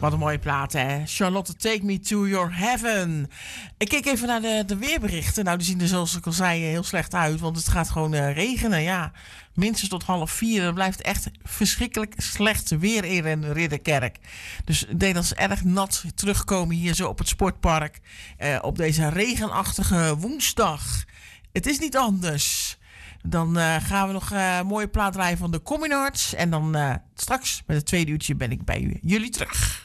Wat een mooie plaat, hè? Charlotte, Take Me To Your Heaven. Ik keek even naar de weerberichten. Nou, die zien er, zoals ik al zei, heel slecht uit. Want het gaat gewoon regenen, ja. Minstens tot 3:30. Er blijft echt verschrikkelijk slecht weer in Ridderkerk. Dus ik denk dat ze erg nat terugkomen hier zo op het sportpark. Op deze regenachtige woensdag. Het is niet anders. Dan gaan we nog een mooie plaat draaien van de Communards. En dan straks met het tweede uurtje ben ik bij jullie terug.